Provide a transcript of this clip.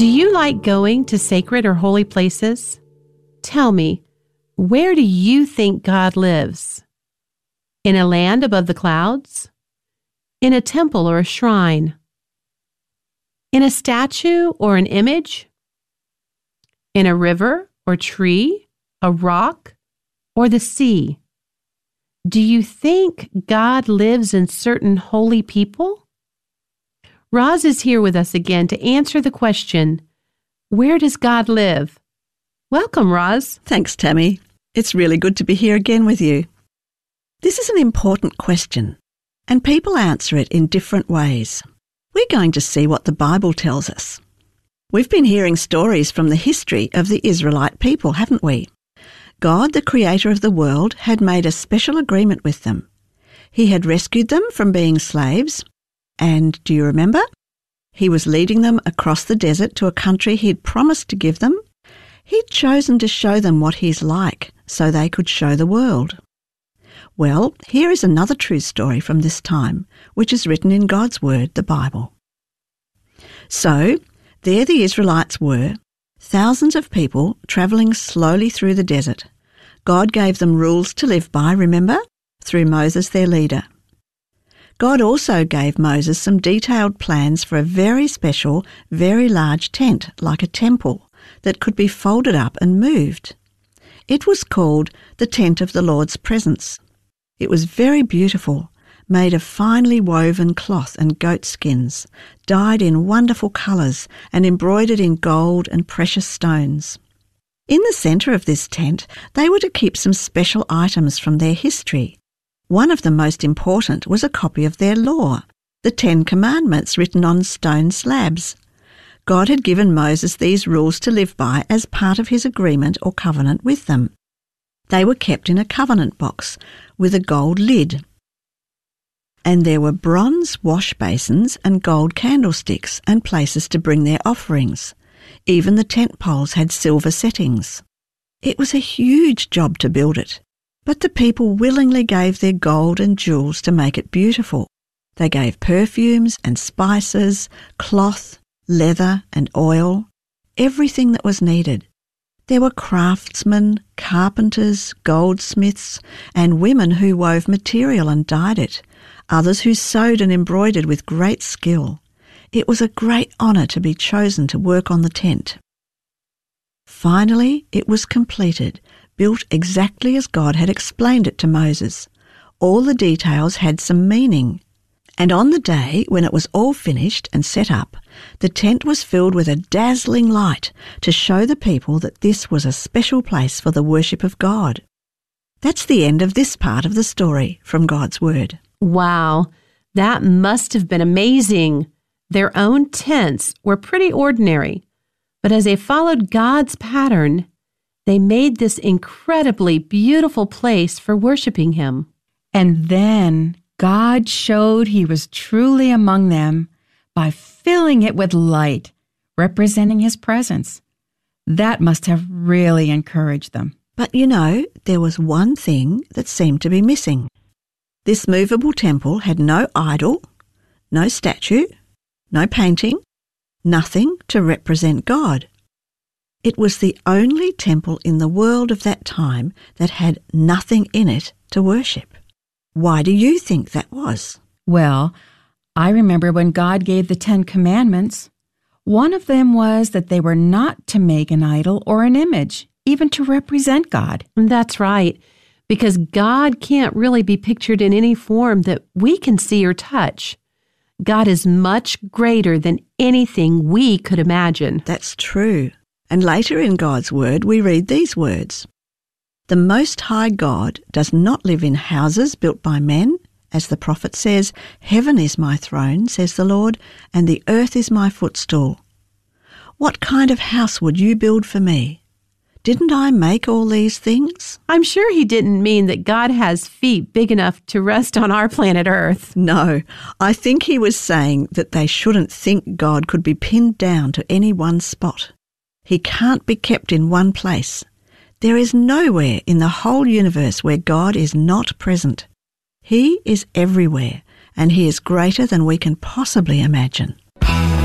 Do you like going to sacred or holy places? Tell me, where do you think God lives? In a land above the clouds? In a temple or a shrine? In a statue or an image? In a river or tree, a rock, or the sea? Do you think God lives in certain holy people? Roz is here with us again to answer the question, where does God live? Welcome, Roz. Thanks, Tammy. It's really good to be here again with you. This is an important question, and people answer it in different ways. We're going to see what the Bible tells us. We've been hearing stories from the history of the Israelite people, haven't we? God, the creator of the world, had made a special agreement with them. He had rescued them from being slaves, and do you remember? He was leading them across the desert to a country he'd promised to give them. He'd chosen to show them what he's like so they could show the world. Well, here is another true story from this time, which is written in God's Word, the Bible. So, there the Israelites were, thousands of people travelling slowly through the desert. God gave them rules to live by, remember? Through Moses, their leader. God also gave Moses some detailed plans for a very special, very large tent, like a temple, that could be folded up and moved. It was called the Tent of the Lord's Presence. It was very beautiful, made of finely woven cloth and goat skins, dyed in wonderful colours and embroidered in gold and precious stones. In the centre of this tent, they were to keep some special items from their history. One of the most important was a copy of their law, the 10 Commandments written on stone slabs. God had given Moses these rules to live by as part of his agreement or covenant with them. They were kept in a covenant box with a gold lid. And there were bronze wash basins and gold candlesticks and places to bring their offerings. Even the tent poles had silver settings. It was a huge job to build it, but the people willingly gave their gold and jewels to make it beautiful. They gave perfumes and spices, cloth, leather and oil, everything that was needed. There were craftsmen, carpenters, goldsmiths, and women who wove material and dyed it, others who sewed and embroidered with great skill. It was a great honour to be chosen to work on the tent. Finally, it was completed, built exactly as God had explained it to Moses. All the details had some meaning. And on the day when it was all finished and set up, the tent was filled with a dazzling light to show the people that this was a special place for the worship of God. That's the end of this part of the story from God's Word. Wow, that must have been amazing. Their own tents were pretty ordinary, but as they followed God's pattern, they made this incredibly beautiful place for worshiping Him. And then God showed He was truly among them by filling it with light, representing His presence. That must have really encouraged them. But you know, there was one thing that seemed to be missing. This movable temple had no idol, no statue, no painting, nothing to represent God. It was the only temple in the world of that time that had nothing in it to worship. Why do you think that was? Well, I remember when God gave the 10 Commandments, one of them was that they were not to make an idol or an image, even to represent God. That's right, because God can't really be pictured in any form that we can see or touch. God is much greater than anything we could imagine. That's true. And later in God's Word, we read these words. The Most High God does not live in houses built by men. As the prophet says, heaven is my throne, says the Lord, and the earth is my footstool. What kind of house would you build for me? Didn't I make all these things? I'm sure He didn't mean that God has feet big enough to rest on our planet Earth. No, I think He was saying that they shouldn't think God could be pinned down to any one spot. He can't be kept in one place. There is nowhere in the whole universe where God is not present. He is everywhere, and He is greater than we can possibly imagine.